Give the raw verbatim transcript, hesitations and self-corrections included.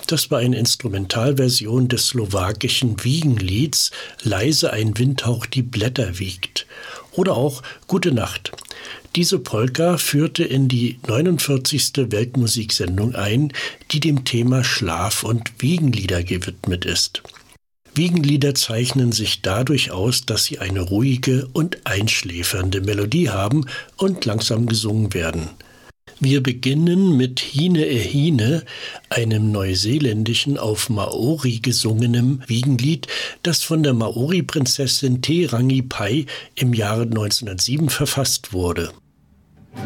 Das war eine Instrumentalversion des slowakischen Wiegenlieds »Leise ein Windhauch die Blätter wiegt« oder auch »Gute Nacht«. Diese Polka führte in die neunundvierzigste Weltmusiksendung ein, die dem Thema Schlaf- und Wiegenlieder gewidmet ist. Wiegenlieder zeichnen sich dadurch aus, dass sie eine ruhige und einschläfernde Melodie haben und langsam gesungen werden. Wir beginnen mit Hine e Hine, einem neuseeländischen auf Maori gesungenen Wiegenlied, das von der Maori-Prinzessin Te Rangi Pai im Jahre neunzehnhundertsieben verfasst wurde.